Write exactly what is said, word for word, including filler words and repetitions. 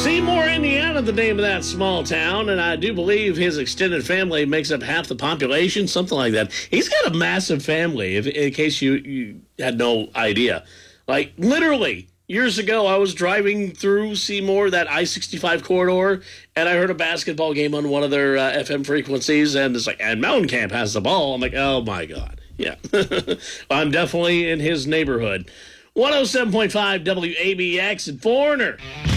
Seymour, Indiana, the name of that small town, and I do believe his extended family makes up half the population, something like that. He's got a massive family, if, in case you, you had no idea. Like, literally, years ago, I was driving through Seymour, that I sixty-five corridor, and I heard a basketball game on one of their uh, F M frequencies, and it's like, and Mountain Camp has the ball. I'm like, oh, my God. Yeah. I'm definitely in his neighborhood. one oh seven point five W A B X and Foreigner.